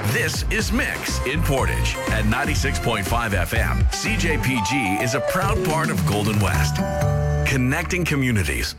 This is Mix in Portage at 96.5 FM. CJPG is a proud part of Golden West, connecting communities.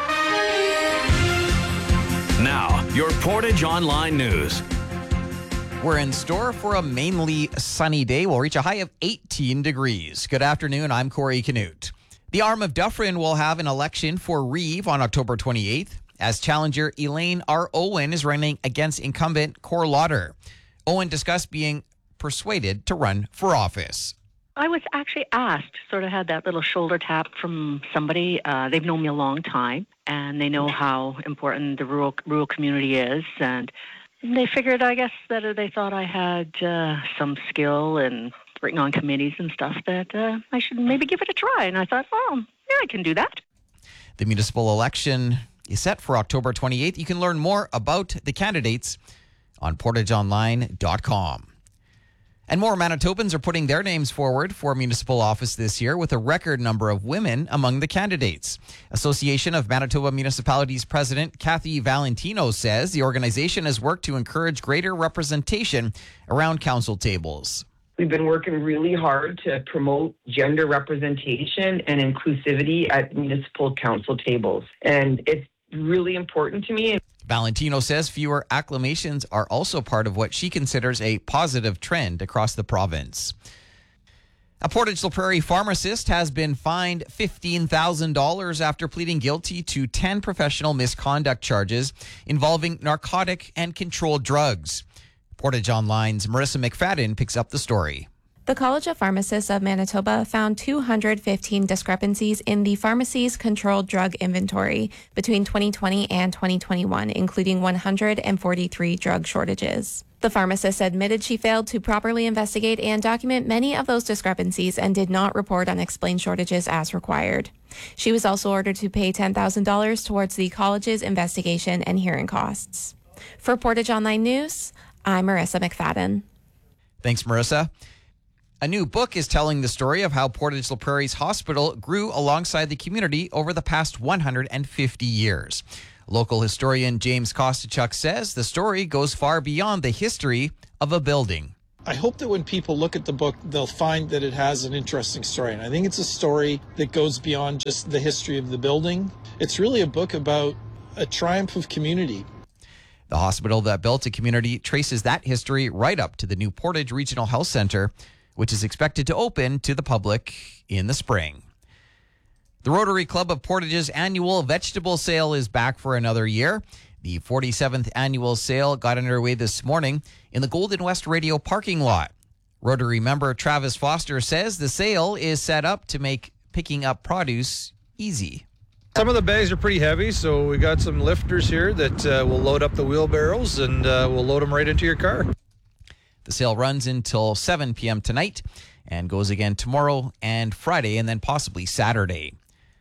Now, your Portage Online News. We're in store for a mainly sunny day. We'll reach a high of 18 degrees. Good afternoon. I'm Corey Canute. The Arm of Dufferin will have an election for Reeve on October 28th as challenger Elaine R. Owen is running against incumbent Cor Lauder. Owen discussed being persuaded to run for office. I was actually asked, sort of had that little shoulder tap from somebody. They've known me a long time, and they know how important the rural community is. And they figured, I guess, that they thought I had some skill in working on committees and stuff, that I should maybe give it a try. And I thought, oh, yeah, I can do that. The municipal election is set for October 28th. You can learn more about the candidates on portageonline.com. And more Manitobans are putting their names forward for municipal office this year, with a record number of women among the candidates. Association of Manitoba Municipalities President Kathy Valentino says the organization has worked to encourage greater representation around council tables. We've been working really hard to promote gender representation and inclusivity at municipal council tables, and it's really important to me. Valentino says fewer acclamations are also part of what she considers a positive trend across the province. A Portage La Prairie pharmacist has been fined $15,000 after pleading guilty to 10 professional misconduct charges involving narcotic and controlled drugs. Portage Online's Marissa McFadden picks up the story. The College of Pharmacists of Manitoba found 215 discrepancies in the pharmacy's controlled drug inventory between 2020 and 2021, including 143 drug shortages. The pharmacist admitted she failed to properly investigate and document many of those discrepancies and did not report unexplained shortages as required. She was also ordered to pay $10,000 towards the college's investigation and hearing costs. For Portage Online News, I'm Marissa McFadden. Thanks, Marissa. A new book is telling the story of how Portage La Prairie's hospital grew alongside the community over the past 150 years. Local historian James Kostachuk says the story goes far beyond the history of a building. I hope that when people look at the book, they'll find that it has an interesting story. And I think it's a story that goes beyond just the history of the building. It's really a book about a triumph of community. The hospital that built a community traces that history right up to the new Portage Regional Health Centre, which is expected to open to the public in the spring. The Rotary Club of Portage's annual vegetable sale is back for another year. The 47th annual sale got underway this morning in the Golden West Radio parking lot. Rotary member Travis Foster says the sale is set up to make picking up produce easy. Some of the bags are pretty heavy, so we got some lifters here that will load up the wheelbarrows and we'll load them right into your car. The sale runs until 7 p.m. tonight and goes again tomorrow and Friday and then possibly Saturday.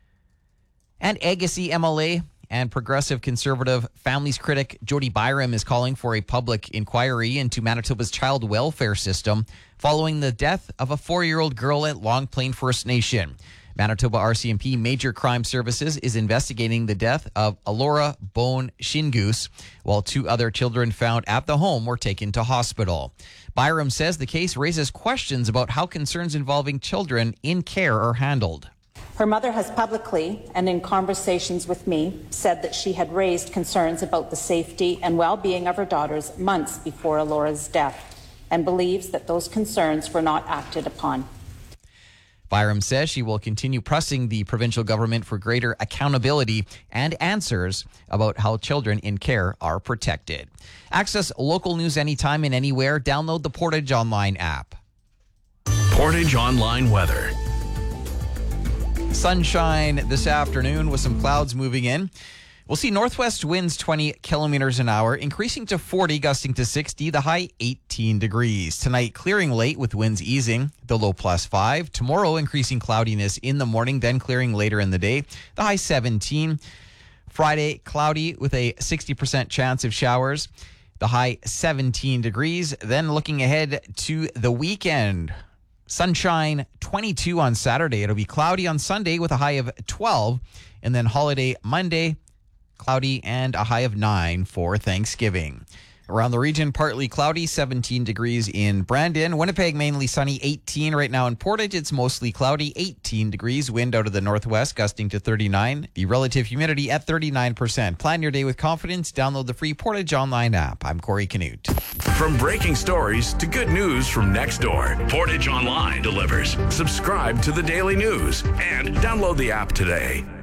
And Agassiz MLA and Progressive Conservative Families critic Jody Byram is calling for a public inquiry into Manitoba's child welfare system following the death of a 4-year-old girl at Long Plain First Nation. Manitoba RCMP Major Crime Services is investigating the death of Alora Bone Shingoose, while 2 other children found at the home were taken to hospital. Byram says the case raises questions about how concerns involving children in care are handled. Her mother has publicly and in conversations with me said that she had raised concerns about the safety and well-being of her daughters months before Alora's death and believes that those concerns were not acted upon. Byram says she will continue pressing the provincial government for greater accountability and answers about how children in care are protected. Access local news anytime and anywhere. Download the Portage Online app. Portage Online weather. Sunshine this afternoon with some clouds moving in. We'll see northwest winds 20 kilometers an hour, increasing to 40, gusting to 60, the high 18 degrees. Tonight, clearing late with winds easing, the low +5. Tomorrow, increasing cloudiness in the morning, then clearing later in the day, the high 17. Friday, cloudy with a 60% chance of showers, the high 17 degrees. Then looking ahead to the weekend, sunshine 22 on Saturday. It'll be cloudy on Sunday with a high of 12, and then holiday Monday, cloudy and a high of 9 for Thanksgiving. Around the region, partly cloudy, 17 degrees in Brandon. Winnipeg, mainly sunny, 18 right now in Portage. It's mostly cloudy, 18 degrees. Wind out of the northwest, gusting to 39. The relative humidity at 39%. Plan your day with confidence. Download the free Portage Online app. I'm Corey Canute. From breaking stories to good news from next door, Portage Online delivers. Subscribe to the Daily News and download the app today.